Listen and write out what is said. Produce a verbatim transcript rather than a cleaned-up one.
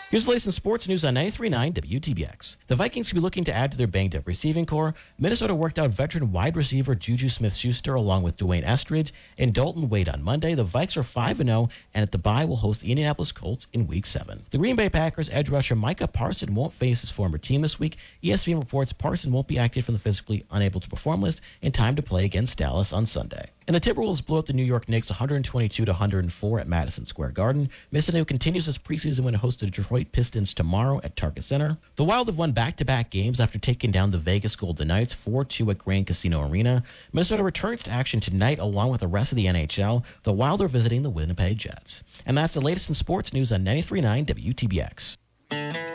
Here's the latest in sports news on ninety-three point nine W T B X. The Vikings could be looking to add to their banged-up receiving core. Minnesota worked out veteran wide receiver Juju Smith-Schuster along with Dwayne Estridge and Dalton Wade on Monday. The Vikes are five and oh and at the bye will host the Indianapolis Colts in Week seven. The Green Bay Packers edge rusher Micah Parsons won't face his former team this week. E S P N reports Parsons won't be active from the physically unable to perform list in time to play against Dallas on Sunday. And the Timberwolves blew out the New York Knicks one twenty-two to one oh four at Madison Square Garden. Minnesota continues its preseason win to host the Detroit Pistons tomorrow at Target Center. The Wild have won back-to-back games after taking down the Vegas Golden Knights four two at Grand Casino Arena. Minnesota returns to action tonight along with the rest of the N H L. The Wild are visiting the Winnipeg Jets. And that's the latest in sports news on ninety-three point nine W T B X.